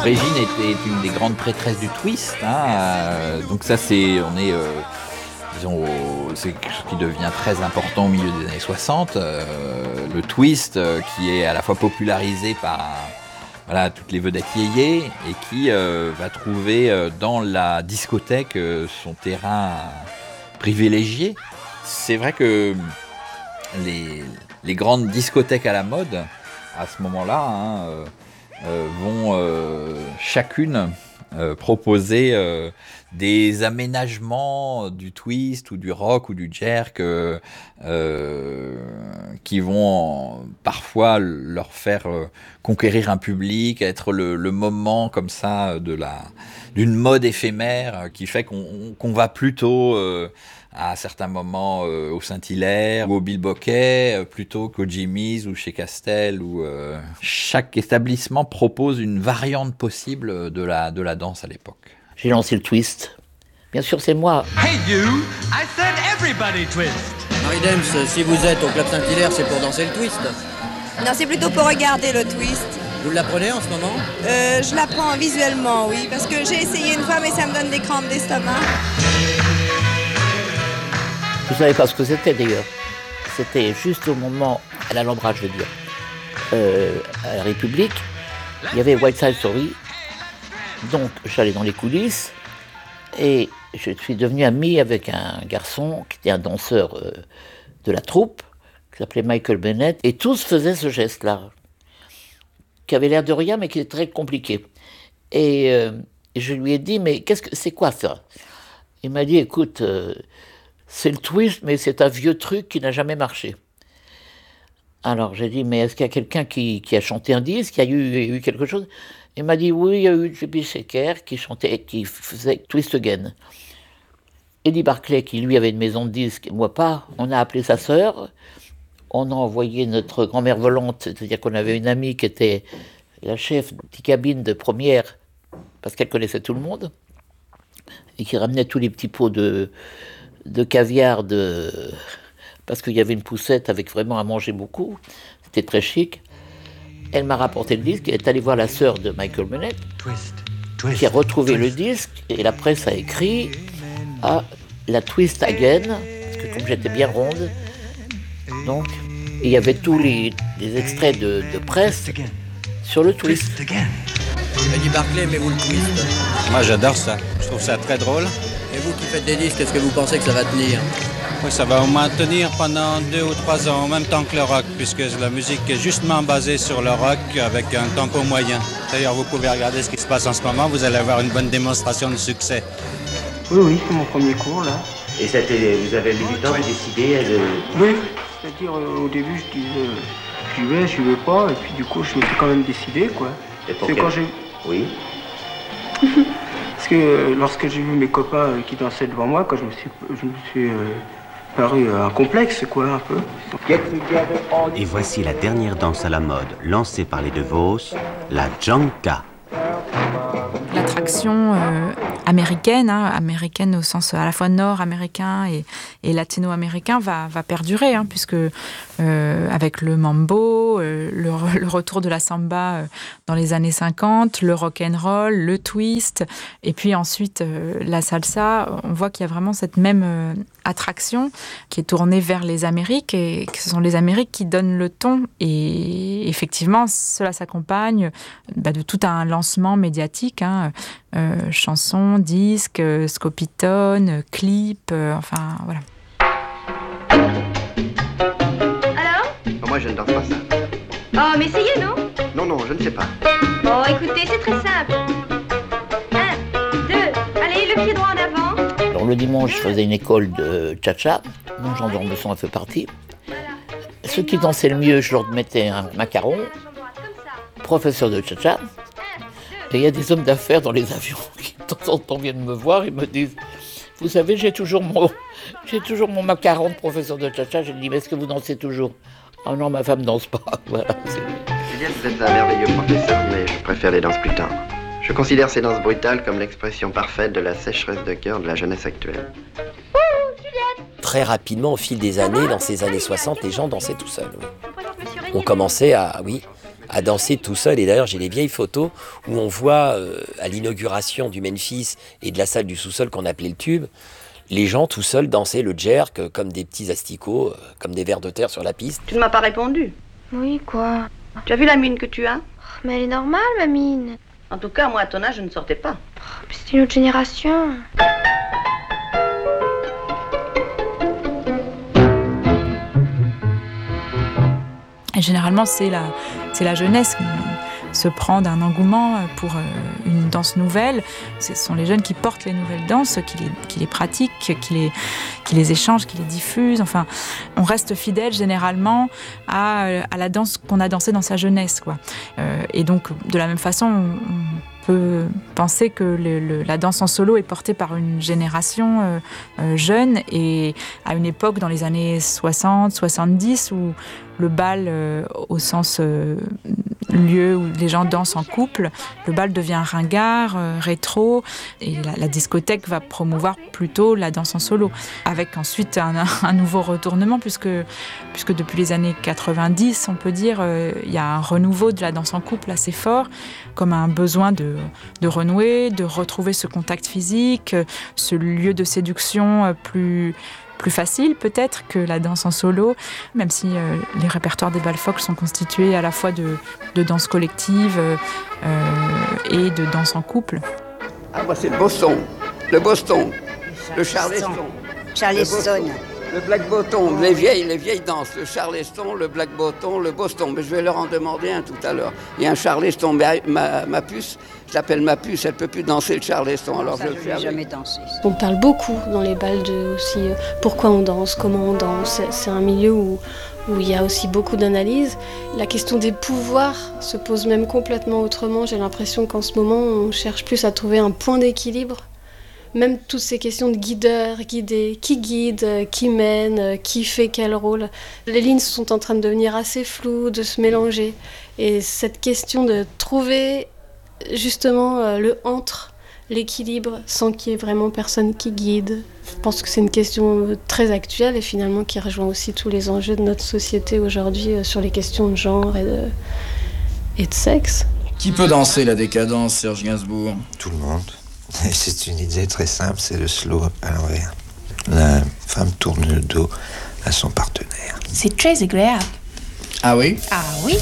Régine était une des grandes prêtresses du twist. Donc ça, c'est quelque chose qui devient très important au milieu des années 60. Le twist qui est à la fois popularisé par toutes les vedettes yéyé et qui va trouver dans la discothèque son terrain privilégié. C'est vrai que les grandes discothèques à la mode, à ce moment-là, vont chacune proposer des aménagements du twist ou du rock ou du jerk qui vont parfois leur faire conquérir un public, être le moment comme ça d'une mode éphémère qui fait qu'on va plutôt à certains moments au Saint-Hilaire ou au Bilboquet plutôt qu'au Jimmy's ou chez Castel. Chaque établissement propose une variante possible de la danse à l'époque. J'ai lancé le twist. Bien sûr, c'est moi. Hey you, I said everybody twist. Marie Dems, si vous êtes au Club Saint-Hilaire, c'est pour danser le twist. Non, c'est plutôt pour regarder le twist. Vous l'apprenez en ce moment ? Je l'apprends visuellement, oui, parce que j'ai essayé une fois, mais ça me donne des crampes d'estomac. Vous ne savez pas ce que c'était d'ailleurs. C'était juste au moment, à l'Alhambra, je veux dire, à la République, il y avait West Side Story. Donc, j'allais dans les coulisses et je suis devenu ami avec un garçon qui était un danseur de la troupe, qui s'appelait Michael Bennett, et tous faisaient ce geste-là, qui avait l'air de rien, mais qui était très compliqué. Et je lui ai dit, mais c'est quoi ça ? Il m'a dit, écoute, c'est le twist, mais c'est un vieux truc qui n'a jamais marché. Alors j'ai dit, mais est-ce qu'il y a quelqu'un qui a chanté un disque, il y a eu quelque chose ? Il m'a dit, oui, il y a eu J.B. Shaker qui faisait Twist Again. Eddie Barclay, qui lui avait une maison de disques, moi pas, on a appelé sa sœur, on a envoyé notre grand-mère volante, c'est-à-dire qu'on avait une amie qui était la chef de petite cabine de première, parce qu'elle connaissait tout le monde, et qui ramenait tous les petits pots de caviar, parce qu'il y avait une poussette avec vraiment à manger beaucoup, c'était très chic. Elle m'a rapporté le disque, elle est allée voir la sœur de Michael Bennett, qui a retrouvé le disque, et la presse a écrit la Twist Again, parce que comme j'étais bien ronde, donc il y avait tous les extraits de presse sur le twist. Eddie Barclay, aimez-vous le twist ? Moi j'adore ça, je trouve ça très drôle. Et vous qui faites des disques, est-ce que vous pensez que ça va tenir ? Oui, ça va au moins tenir pendant 2 ou 3 ans, en même temps que le rock, puisque la musique est justement basée sur le rock avec un tempo moyen. D'ailleurs, vous pouvez regarder ce qui se passe en ce moment, vous allez avoir une bonne démonstration de succès. Oui, c'est mon premier cours, là. Et vous avez mis du temps à décider Oui, c'est-à-dire au début, je disais, j'y vais pas, et puis du coup, je m'étais quand même décidé, quoi. Et c'est quand j'ai... Oui. Parce que lorsque j'ai vu mes copains qui dansaient devant moi, quand je me suis paru un complexe, quoi, un peu. Et voici la dernière danse à la mode, lancée par les DeVos, la Janka. L'attraction américaine, américaine au sens à la fois nord-américain et latino-américain va perdurer, puisque avec le mambo, le retour de la samba dans les années 50, le rock'n'roll, le twist, et puis ensuite la salsa, on voit qu'il y a vraiment cette même attraction qui est tournée vers les Amériques, et que ce sont les Amériques qui donnent le ton, et effectivement cela s'accompagne de tout un lancement médiatique, chansons, disques, scopitones, clips, enfin voilà. Alors ? Moi je ne danse pas ça. Oh, mais essayez, non ? Non, je ne sais pas. Oh, écoutez, c'est très simple. 1, 2, allez, le pied droit en avant. Alors le dimanche, je faisais une école de cha-cha, dont Jean d'Ormesson a fait partie. Ceux qui dansaient le mieux, je leur mettais un macaron, professeur de cha-cha. Et il y a des hommes d'affaires dans les avions qui de temps en temps viennent me voir et me disent « Vous savez, j'ai toujours mon macaron de professeur de cha-cha. » Je dis « Mais est-ce que vous dansez toujours ?»« Ah non, ma femme danse pas. » Voilà. Julien, vous êtes un merveilleux professeur, mais je préfère les danses plus tendres. Je considère ces danses brutales comme l'expression parfaite de la sécheresse de cœur de la jeunesse actuelle. Très rapidement, au fil des années, dans ces années 60, les gens dansaient tout seuls. Oui. On commençait à à danser tout seul. Et d'ailleurs, j'ai des vieilles photos où on voit à l'inauguration du Memphis et de la salle du sous-sol qu'on appelait le Tube, les gens tout seuls dansaient le jerk comme des petits asticots, comme des vers de terre sur la piste. Tu ne m'as pas répondu. Oui, quoi? Tu as vu la mine que tu as? Mais elle est normale, ma mine. En tout cas, moi, à ton âge, je ne sortais pas. C'est une autre génération. Et généralement, c'est la jeunesse qui se prend d'un engouement pour une danse nouvelle. Ce sont les jeunes qui portent les nouvelles danses, qui les pratiquent, qui les échangent, qui les diffusent. Enfin, on reste fidèle généralement à la danse qu'on a dansée dans sa jeunesse, quoi. Et donc, de la même façon, on peut penser que la danse en solo est portée par une génération jeune et à une époque dans les années 60, 70 où le bal au sens lieu où les gens dansent en couple, le bal devient ringard, rétro et la discothèque va promouvoir plutôt la danse en solo avec ensuite un nouveau retournement puisque depuis les années 90 on peut dire il y a un renouveau de la danse en couple assez fort comme un besoin de renouer, de retrouver ce contact physique, ce lieu de séduction plus facile peut-être que la danse en solo, même si les répertoires des bals folk sont constitués à la fois de danse collective et de danse en couple. Ah, moi c'est le Boston, le Charleston. Le Black Bottom, les vieilles danses, le Charleston, le Black Bottom, le Boston. Mais je vais leur en demander un tout à l'heure. Il y a un Charleston, ma puce, je l'appelle ma puce, elle ne peut plus danser le Charleston. Alors ça, je ne l'ai jamais dansé. On parle beaucoup dans les bals aussi pourquoi on danse, comment on danse. C'est un milieu où il y a aussi beaucoup d'analyses. La question des pouvoirs se pose même complètement autrement. J'ai l'impression qu'en ce moment, on cherche plus à trouver un point d'équilibre. Même toutes ces questions de guideur, guidé, qui guide, qui mène, qui fait quel rôle. Les lignes sont en train de devenir assez floues, de se mélanger. Et cette question de trouver justement le entre, l'équilibre, sans qu'il y ait vraiment personne qui guide. Je pense que c'est une question très actuelle et finalement qui rejoint aussi tous les enjeux de notre société aujourd'hui sur les questions de genre et de sexe. Qui peut danser la décadence, Serge Gainsbourg? Tout le monde. C'est une idée très simple, c'est le slow à l'envers. La femme tourne le dos à son partenaire. C'est très agréable. Ah oui? Ah oui.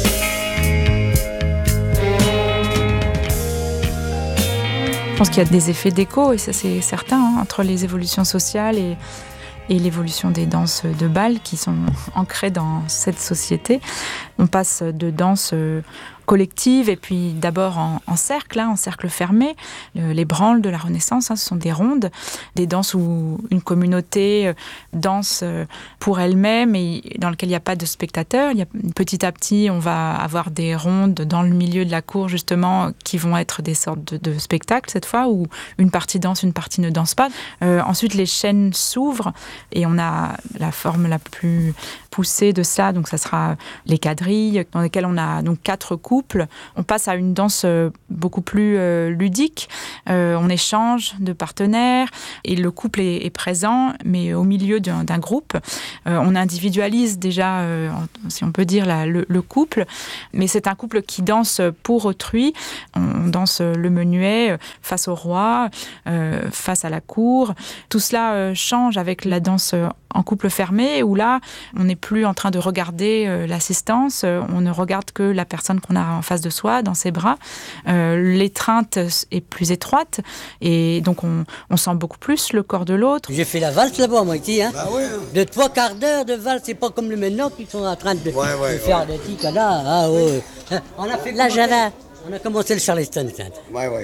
Je pense qu'il y a des effets d'écho, et ça c'est certain, entre les évolutions sociales et l'évolution des danses de bal qui sont ancrées dans cette société. On passe de danse collective et puis d'abord en cercle, en cercle fermé. Les branles de la Renaissance, ce sont des rondes, des danses où une communauté danse pour elle-même et dans lequel il n'y a pas de spectateurs. Petit à petit, on va avoir des rondes dans le milieu de la cour justement qui vont être des sortes de spectacles cette fois où une partie danse, une partie ne danse pas. Ensuite, les chaînes s'ouvrent et on a la forme la plus poussée de ça, donc ça sera les quadrilles dans lesquelles on a donc 4 couples. On passe à une danse beaucoup plus ludique. On échange de partenaires et le couple est présent, mais au milieu d'un groupe. On individualise déjà, si on peut dire, le couple, mais c'est un couple qui danse pour autrui. On danse le menuet face au roi, face à la cour. Tout cela change avec la danse en couple fermé, où là, on n'est plus en train de regarder l'assistance, on ne regarde que la personne qu'on a en face de soi, dans ses bras. L'étreinte est plus étroite, et donc on sent beaucoup plus le corps de l'autre. J'ai fait la valse là-bas, moi, ici. Hein. Bah ouais. De 3 quarts d'heure de valse, c'est pas comme le maintenant qui sont en train de faire des tics là. Ah, ouais. On a fait la Java. On a commencé le Charleston. Ouais.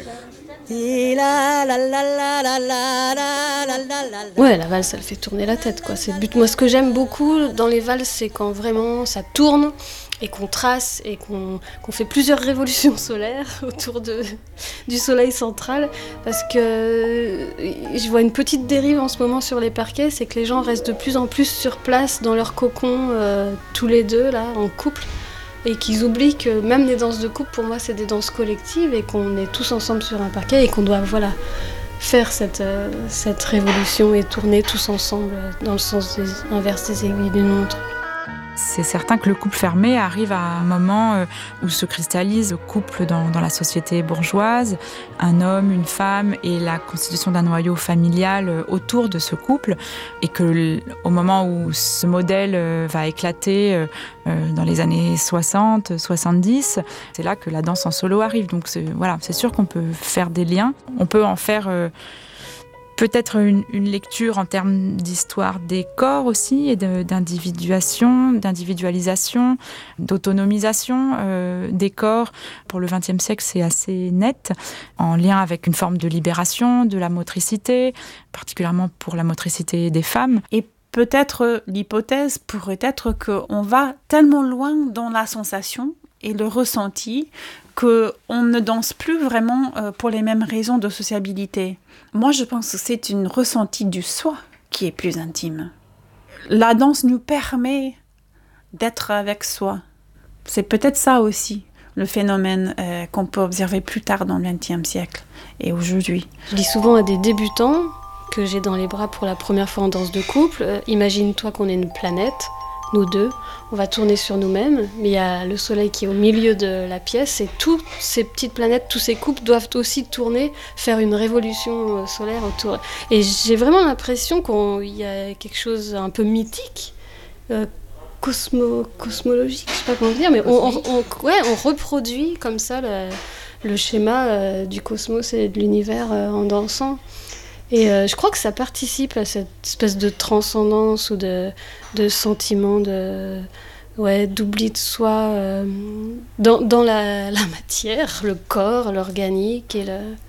Ouais, la valse, elle fait tourner la tête, quoi. C'est le but. Moi, ce que j'aime beaucoup dans les valses, c'est quand vraiment ça tourne et qu'on trace et qu'on fait plusieurs révolutions solaires autour du soleil central. Parce que je vois une petite dérive en ce moment sur les parquets, c'est que les gens restent de plus en plus sur place dans leur cocon, tous les deux, là, en couple. Et qu'ils oublient que même les danses de couple, pour moi, c'est des danses collectives et qu'on est tous ensemble sur un parquet et qu'on doit faire cette révolution et tourner tous ensemble dans le sens inverse des aiguilles d'une montre. C'est certain que le couple fermé arrive à un moment où se cristallise le couple dans la société bourgeoise, un homme, une femme et la constitution d'un noyau familial autour de ce couple, et que au moment où ce modèle va éclater dans les années 60, 70, c'est là que la danse en solo arrive. Donc c'est sûr qu'on peut faire des liens, on peut en faire peut-être une lecture en termes d'histoire des corps aussi, et d'individualisation, d'autonomisation des corps. Pour le XXe siècle, c'est assez net, en lien avec une forme de libération de la motricité, particulièrement pour la motricité des femmes. Et peut-être l'hypothèse pourrait être qu'on va tellement loin dans la sensation et le ressenti qu'on ne danse plus vraiment pour les mêmes raisons de sociabilité. Moi, je pense que c'est une ressenti du soi qui est plus intime. La danse nous permet d'être avec soi. C'est peut-être ça aussi, le phénomène qu'on peut observer plus tard dans le XXe siècle et aujourd'hui. Je dis souvent à des débutants que j'ai dans les bras pour la première fois en danse de couple, imagine-toi qu'on est une planète, nous deux, on va tourner sur nous-mêmes, mais il y a le soleil qui est au milieu de la pièce et toutes ces petites planètes, tous ces couples doivent aussi tourner, faire une révolution solaire autour. Et j'ai vraiment l'impression qu'il y a quelque chose un peu mythique, cosmologique, je sais pas comment dire, mais on reproduit comme ça le schéma du cosmos et de l'univers en dansant. Et je crois que ça participe à cette espèce de transcendance ou de sentiment d'oubli de soi dans la matière, le corps, l'organique et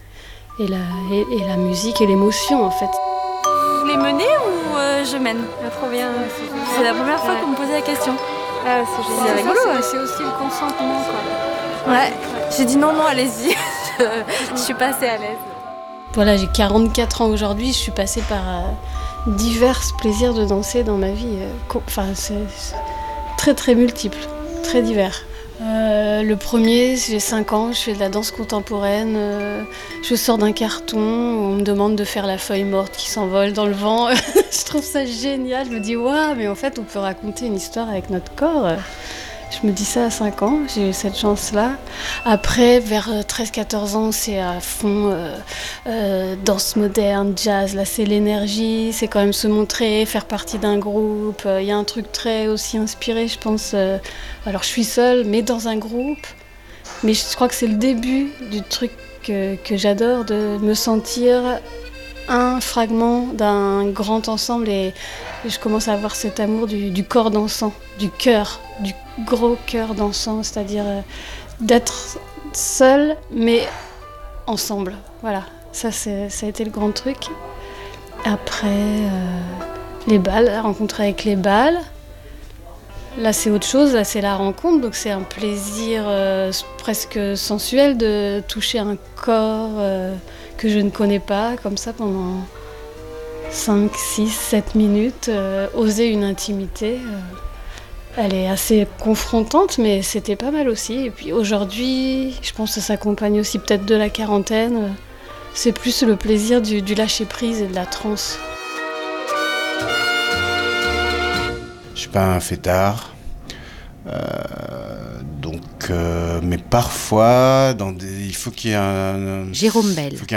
la musique et l'émotion en fait. Vous voulez mener ou je mène? C'est la première fois qu'on me posait la question. Ah, c'est rigolo. C'est aussi le consentement quoi. Ouais, j'ai dit non, allez-y. Je suis pas assez à l'aise. Voilà, j'ai 44 ans aujourd'hui, je suis passée par divers plaisirs de danser dans ma vie. C'est très très multiple, très divers. Le premier, j'ai 5 ans, je fais de la danse contemporaine. Je sors d'un carton, on me demande de faire la feuille morte qui s'envole dans le vent. Je trouve ça génial, je me dis waouh, mais en fait on peut raconter une histoire avec notre corps. Je me dis ça à 5 ans, j'ai eu cette chance-là. Après, vers 13-14 ans, c'est à fond danse moderne, jazz. Là, c'est l'énergie, c'est quand même se montrer, faire partie d'un groupe. Il y a un truc très aussi inspiré, je pense. Alors, je suis seule, mais dans un groupe. Mais je crois que c'est le début du truc que j'adore, de me sentir un fragment d'un grand ensemble. Et je commence à avoir cet amour du corps dansant, du cœur, du gros cœur dansant, c'est-à-dire d'être seul mais ensemble. Voilà, ça a été le grand truc. Après, les balles, la rencontre avec les balles. Là, c'est autre chose, là, c'est la rencontre, donc c'est un plaisir presque sensuel de toucher un corps que je ne connais pas, comme ça, pendant 5, 6, 7 minutes, oser une intimité. Elle est assez confrontante, mais c'était pas mal aussi. Et puis aujourd'hui, je pense que ça s'accompagne aussi peut-être de la quarantaine. C'est plus le plaisir du lâcher-prise et de la transe. Je suis pas un fêtard, mais parfois, il faut qu'il y ait un... Jérôme Bel.